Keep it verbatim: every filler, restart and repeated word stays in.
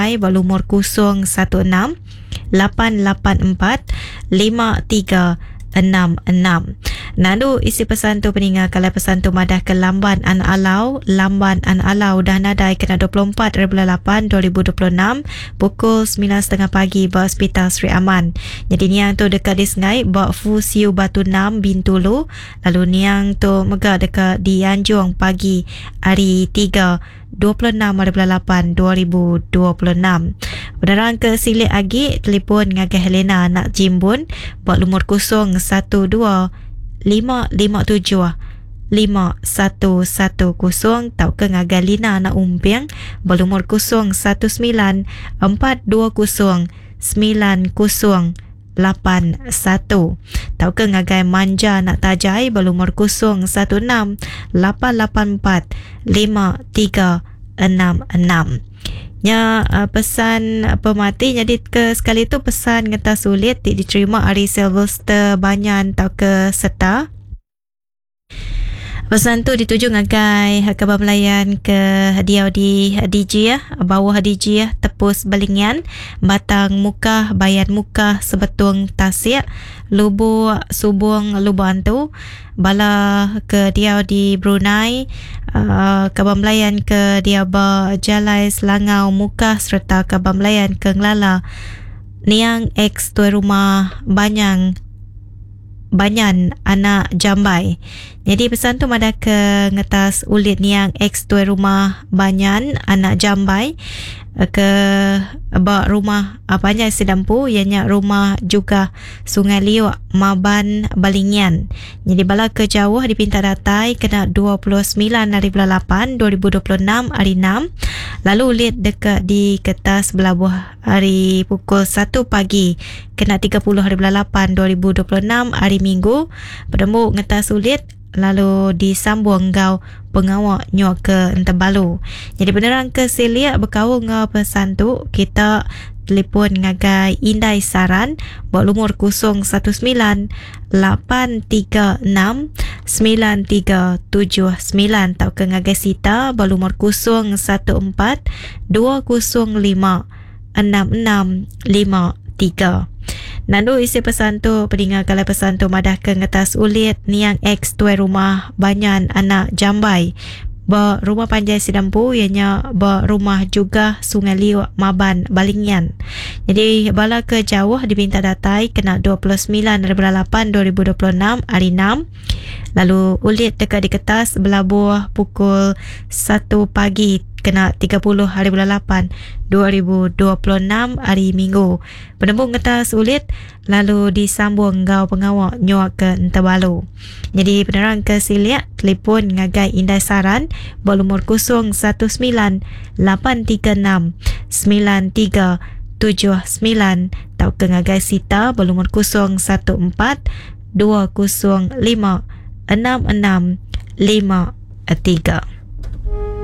Pengangai berumur kosong satu enam lapan lapan empat lima tiga enam enam. Nandu isi pesan tu peningat kalau pesan tu madah ke Lamban An Alau, Lamban An Alau dah nadai kena dua puluh empat lapan dua ribu dua puluh enam pukul sembilan tiga puluh pagi ba Hospital Sri Aman. Jadi niang tu dekat di Sengai ba Fusiu Batu enam Bintulu, lalu niang tu megah dekat di Anjung pagi hari tiga dua puluh enam lapan dua ribu dua puluh enam. Penerang ke Silik Agi telefon ngagah Helena nak Jimbun buat lumur kosong satu dua lima lima tujuh lima satu satu kosong tau ke ngagah Lina nak Umpiang buat lumur kosong satu sembilan empat dua kosong sembilan kosong lapan satu. Tau ke ngagai Manja nak Tajai berumur kosong satu enam lapan lapan empat lima tiga enam enam. Nya uh, pesan pemati jadi ke sekali tu pesan ngata sulit diterima hari Sylvester Banyan tau ke serta. Pesan tu dituju ngagai kabar melayan ke hadiah di D J ya, bawah D J ya, tepus Belingian, batang muka, bayan muka, sebetung tasik, lubu subung lubu antu, bala ke dia di Brunei, uh, kabar melayan ke dia ba Jalai Selangau muka serta kabar melayan ke Ngelala, Niang X tuan rumah Banyang Banyan anak Jambai. Jadi pesan tu ada ke ngetas ulit niang ex tuan rumah Banyan anak Jambai ke ba rumah apanya sedampu ianya rumah juga Sungai Liuk Maban Balingian. Jadi bala ke jauh dipinta datai kena dua puluh sembilan lapan dua ribu dua puluh enam hari enam. Lalu ulit dekat di kertas belabuh hari pukul satu pagi kena tiga puluh lapan dua ribu dua puluh enam hari Minggu. Bertemu ngetas ulit lalu disambung ngau pengawak nyok ke Entebalu. Jadi beneran ke Selia berkau ngau pesan tu kita telefon ngagai Indai Saran buat lumur kosong satu sembilan lapan tiga enam sembilan tiga tujuh sembilan tau ke ngagai Sita buat lumur kosong satu empat dua kosong lima enam enam lima tiga. Nandu isi pesan tu pedingat kalau pesan tu madah ke ngetas ulit niang ex tuan rumah Banyan anak Jambai ba rumah Panjai Sidampu ianya ba rumah juga Sungai Liuk Maban Balingian. Jadi bala ke jauh dipinta datai kena dua puluh sembilan lapan dua ribu dua puluh enam hari enam. Lalu ulit dekat di kertas belabuh pukul satu pagi kena tiga puluh lapan dua ribu dua puluh enam hari Minggu. Penembung ngetas ulit lalu disambung ngau pengawak nyok ke Entebalu. Jadi penerang ke Siliak telefon ngagai Indai Saran berumur kosong satu sembilan lapan tiga enam sembilan tiga tujuh sembilan tau ke ngagai Sita berumur kosong satu empat dua kosong lima enam enam lima tiga.